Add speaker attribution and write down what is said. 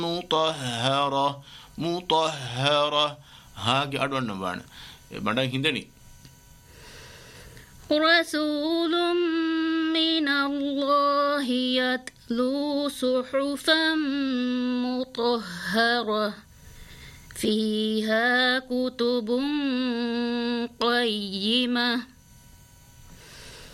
Speaker 1: ಮುತಹರ ಹಾಗೆ ಆಡೋಣ ಬಾಣ ಬಡ ಹಿಂದಣಿ
Speaker 2: رسول من الله يتلو صحفا مطهرة فيها كتب قيمة